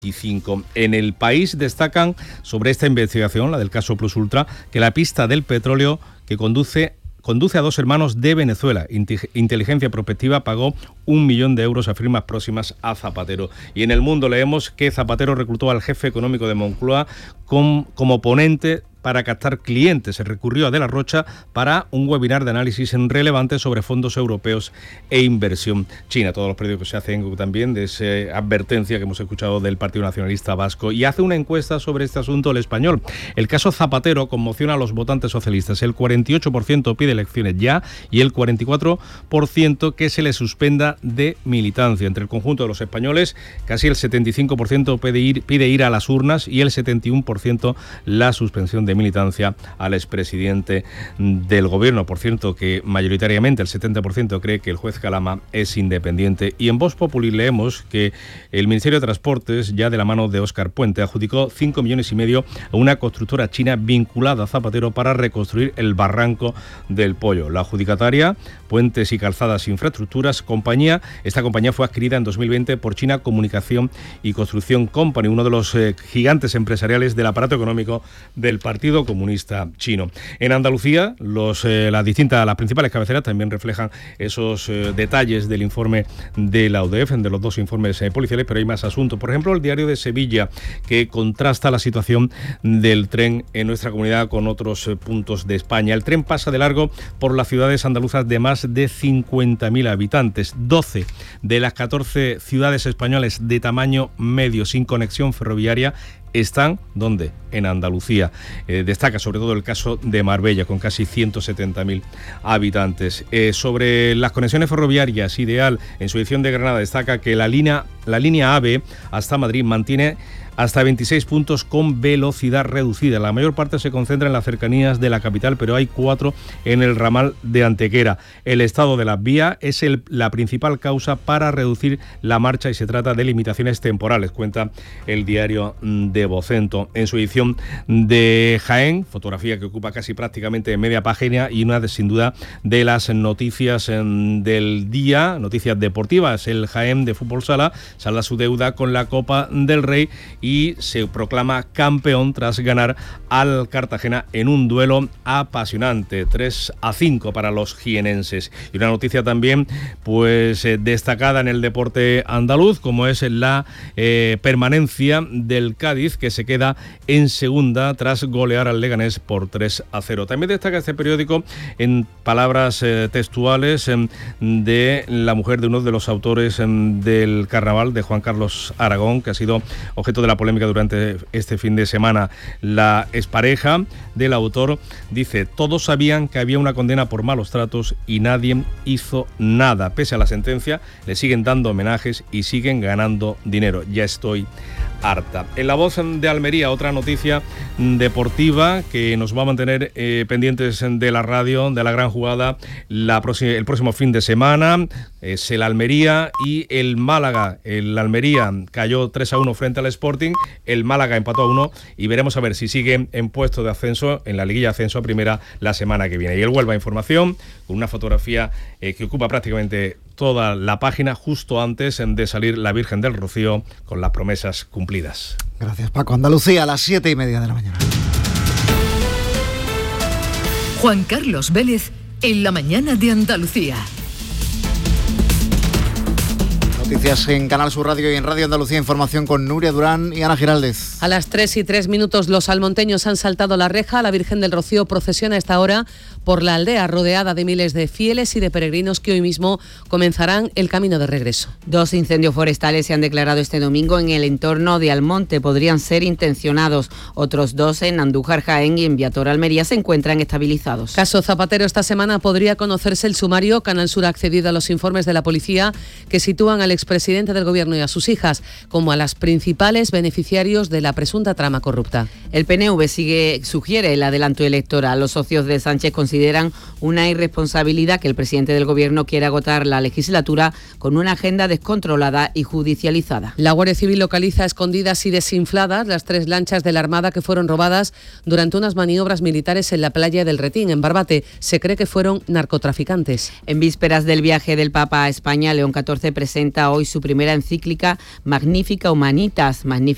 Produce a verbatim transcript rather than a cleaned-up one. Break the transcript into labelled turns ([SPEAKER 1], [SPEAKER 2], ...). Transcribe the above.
[SPEAKER 1] veinticinco. En El País destacan sobre esta investigación, la del caso Plus Ultra, que la pista del petróleo que conduce Conduce a dos hermanos de Venezuela. Inteligencia Prospectiva pagó un millón de euros a firmas próximas a Zapatero. Y en El Mundo leemos que Zapatero reclutó al jefe económico de Moncloa con, como ponente para captar clientes. Se recurrió a De la Rocha para un webinar de análisis relevante sobre fondos europeos e inversión china. Todos los periódicos se hacen también de esa advertencia que hemos escuchado del Partido Nacionalista Vasco. Y hace una encuesta sobre este asunto El Español. El caso Zapatero conmociona a los votantes socialistas. El cuarenta y ocho por ciento pide elecciones ya y el cuarenta y cuatro por ciento que se le suspenda de militancia. Entre el conjunto de los españoles, casi el setenta y cinco por ciento pide ir, pide ir a las urnas y el setenta y uno por ciento la suspensión de de militancia al expresidente del gobierno. Por cierto, que mayoritariamente el setenta por ciento cree que el juez Calama es independiente. Y en Voz Populi leemos que el Ministerio de Transportes, ya de la mano de Óscar Puente, adjudicó cinco millones y medio a una constructora china vinculada a Zapatero para reconstruir el barranco del Pollo. La adjudicataria, Puentes y Calzadas Infraestructuras, compañía, esta compañía fue adquirida en dos mil veinte por China Comunicación y Construcción Company, uno de los eh, gigantes empresariales del aparato económico del Partido Comunista Chino. En Andalucía, los, eh, las distintas, las principales cabeceras también reflejan esos eh, detalles del informe de la U D E F, de los dos informes eh, policiales, pero hay más asuntos. Por ejemplo, el Diario de Sevilla, que contrasta la situación del tren en nuestra comunidad con otros eh, puntos de España. El tren pasa de largo por las ciudades andaluzas de más de cincuenta mil habitantes. doce de las catorce ciudades españolas de tamaño medio sin conexión ferroviaria están, ¿dónde? En Andalucía. Eh, destaca sobre todo el caso de Marbella, con casi ciento setenta mil habitantes. Eh, sobre las conexiones ferroviarias, Ideal, en su edición de Granada, destaca que la línea, la línea AVE hasta Madrid mantiene hasta veintiséis puntos con velocidad reducida. La mayor parte se concentra en las cercanías de la capital, pero hay cuatro en el ramal de Antequera. El estado de las vías es el, la principal causa para reducir la marcha y se trata de limitaciones temporales, cuenta el diario de Vocento. En su edición de Jaén, fotografía que ocupa casi prácticamente media página y una de, sin duda, de las noticias del día, noticias deportivas. El Jaén de Fútbol Sala salda su deuda con la Copa del Rey y se proclama campeón tras ganar al Cartagena en un duelo apasionante, tres a cinco para los jienenses. Y una noticia también pues eh, destacada en el deporte andaluz, como es la eh, permanencia del Cádiz, que se queda en segunda tras golear al Leganés por tres a cero. También destaca este periódico en palabras eh, textuales eh, de la mujer de uno de los autores eh, del carnaval, de Juan Carlos Aragón, que ha sido objeto de la polémica durante este fin de semana. La expareja del autor dice: todos sabían que había una condena por malos tratos y nadie hizo nada. Pese a la sentencia, le siguen dando homenajes y siguen ganando dinero. Ya estoy harta. En La Voz de Almería, otra noticia deportiva que nos va a mantener eh, pendientes de la radio, de la gran jugada la próxima, el próximo fin de semana. Es el Almería y el Málaga. El Almería cayó tres a uno frente al Sporting, el Málaga empató a uno y veremos a ver si sigue en puesto de ascenso en la liguilla de ascenso a primera la semana que viene. Y el Huelva Información, con una fotografía eh, que ocupa prácticamente toda la página justo antes de salir la Virgen del Rocío con las promesas cumplidas.
[SPEAKER 2] Gracias, Paco. Andalucía, a las siete y media de la mañana.
[SPEAKER 3] Juan Carlos Vélez en la mañana de Andalucía.
[SPEAKER 2] Noticias en Canal Sur Radio y en Radio Andalucía Información con Nuria Durán y Ana Giraldez.
[SPEAKER 4] A las tres y tres minutos los salmonteños han saltado la reja. La Virgen del Rocío procesiona a esta hora por la aldea, rodeada de miles de fieles y de peregrinos que hoy mismo comenzarán el camino de regreso.
[SPEAKER 5] Dos incendios forestales se han declarado este domingo en el entorno de Almonte. Podrían ser intencionados. Otros dos en Andújar, Jaén y en Viator, Almería, se encuentran estabilizados.
[SPEAKER 4] Caso Zapatero. Esta semana podría conocerse el sumario. Canal Sur ha accedido a los informes de la policía que sitúan al expresidente del Gobierno y a sus hijas como a las principales beneficiarios de la presunta trama corrupta.
[SPEAKER 5] El P N V sigue, sugiere el adelanto electoral. Los socios de Sánchez consideran una irresponsabilidad que el presidente del Gobierno quiera agotar la legislatura con una agenda descontrolada y judicializada.
[SPEAKER 4] La Guardia Civil localiza escondidas y desinfladas las tres lanchas de la Armada que fueron robadas durante unas maniobras militares en la playa del Retín, en Barbate. Se cree que fueron narcotraficantes.
[SPEAKER 5] En vísperas del viaje del Papa a España, León catorce presenta hoy su primera encíclica Magnificat Humanitas, Magnificat